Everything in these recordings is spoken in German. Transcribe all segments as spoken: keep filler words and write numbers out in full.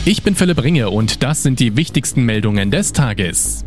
Ich bin Philipp Ringe und das sind die wichtigsten Meldungen des Tages.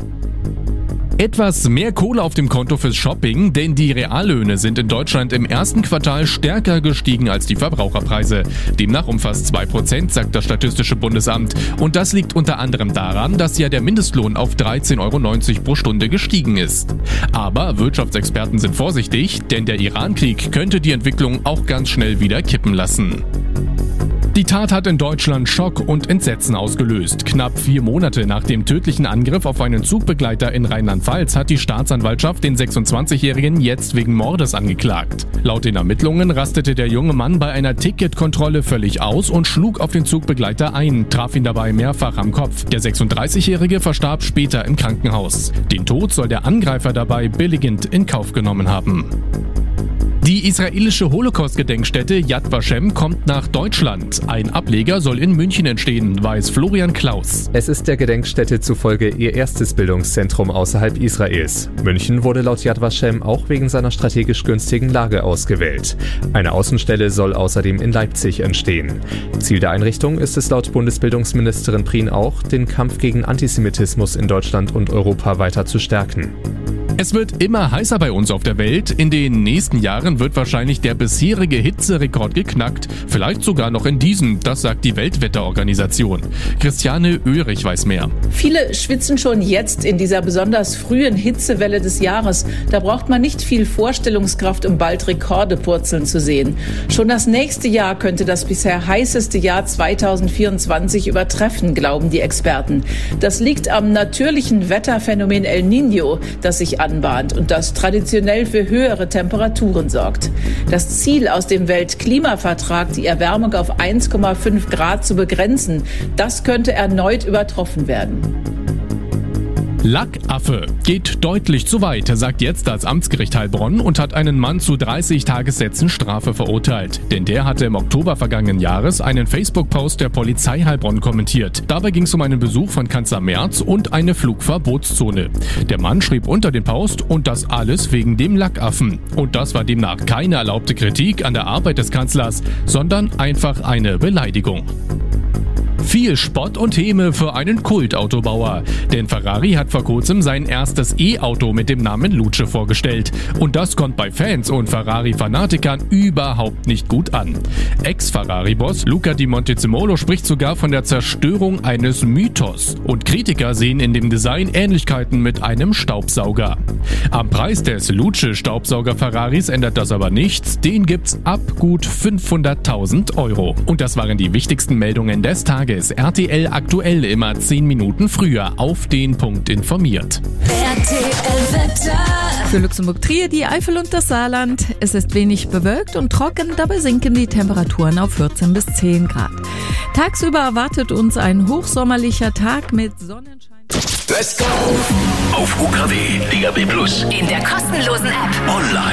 Etwas mehr Kohle auf dem Konto fürs Shopping, denn die Reallöhne sind in Deutschland im ersten Quartal stärker gestiegen als die Verbraucherpreise. Demnach um fast zwei Prozent, sagt das Statistische Bundesamt. Und das liegt unter anderem daran, dass ja der Mindestlohn auf dreizehn Euro neunzig pro Stunde gestiegen ist. Aber Wirtschaftsexperten sind vorsichtig, denn der Iran-Krieg könnte die Entwicklung auch ganz schnell wieder kippen lassen. Die Tat hat in Deutschland Schock und Entsetzen ausgelöst. Knapp vier Monate nach dem tödlichen Angriff auf einen Zugbegleiter in Rheinland-Pfalz hat die Staatsanwaltschaft den sechsundzwanzigjährigen jetzt wegen Mordes angeklagt. Laut den Ermittlungen rastete der junge Mann bei einer Ticketkontrolle völlig aus und schlug auf den Zugbegleiter ein, traf ihn dabei mehrfach am Kopf. Der sechsunddreißigjährige verstarb später im Krankenhaus. Den Tod soll der Angreifer dabei billigend in Kauf genommen haben. Die israelische Holocaust-Gedenkstätte Yad Vashem kommt nach Deutschland. Ein Ableger soll in München entstehen, weiß Florian Klaus. Es ist der Gedenkstätte zufolge ihr erstes Bildungszentrum außerhalb Israels. München wurde laut Yad Vashem auch wegen seiner strategisch günstigen Lage ausgewählt. Eine Außenstelle soll außerdem in Leipzig entstehen. Ziel der Einrichtung ist es laut Bundesbildungsministerin Prien auch, den Kampf gegen Antisemitismus in Deutschland und Europa weiter zu stärken. Es wird immer heißer bei uns auf der Welt. In den nächsten Jahren wird wahrscheinlich der bisherige Hitzerekord geknackt. Vielleicht sogar noch in diesem, das sagt die Weltwetterorganisation. Christiane Oehrig weiß mehr. Viele schwitzen schon jetzt in dieser besonders frühen Hitzewelle des Jahres. Da braucht man nicht viel Vorstellungskraft, um bald Rekorde purzeln zu sehen. Schon das nächste Jahr könnte das bisher heißeste Jahr zweitausendvierundzwanzig übertreffen, glauben die Experten. Das liegt am natürlichen Wetterphänomen El Niño, das sich anbahnt und das traditionell für höhere Temperaturen sorgt. Das Ziel aus dem Weltklimavertrag, die Erwärmung auf eins Komma fünf Grad zu begrenzen, das könnte erneut übertroffen werden. Lackaffe geht deutlich zu weit, sagt jetzt das Amtsgericht Heilbronn und hat einen Mann zu dreißig Tagessätzen Strafe verurteilt. Denn der hatte im Oktober vergangenen Jahres einen Facebook-Post der Polizei Heilbronn kommentiert. Dabei ging es um einen Besuch von Kanzler Merz und eine Flugverbotszone. Der Mann schrieb unter den Post, und das alles wegen dem Lackaffen. Und das war demnach keine erlaubte Kritik an der Arbeit des Kanzlers, sondern einfach eine Beleidigung. Viel Spott und Häme für einen Kultautobauer. Denn Ferrari hat vor kurzem sein erstes E-Auto mit dem Namen Luce vorgestellt. Und das kommt bei Fans und Ferrari-Fanatikern überhaupt nicht gut an. Ex-Ferrari-Boss Luca Di Montezemolo spricht sogar von der Zerstörung eines Mythos. Und Kritiker sehen in dem Design Ähnlichkeiten mit einem Staubsauger. Am Preis des Luce-Staubsauger-Ferraris ändert das aber nichts. Den gibt's ab gut fünfhunderttausend Euro. Und das waren die wichtigsten Meldungen des Tages. R T L aktuell immer zehn Minuten früher auf den Punkt informiert. R T L Wetter. Für Luxemburg-Trier, die Eifel und das Saarland. Es ist wenig bewölkt und trocken, dabei sinken die Temperaturen auf vierzehn bis zehn Grad. Tagsüber erwartet uns ein hochsommerlicher Tag mit Sonnenschein. Let's go! Auf U K W D A B Plus. In der kostenlosen App. Online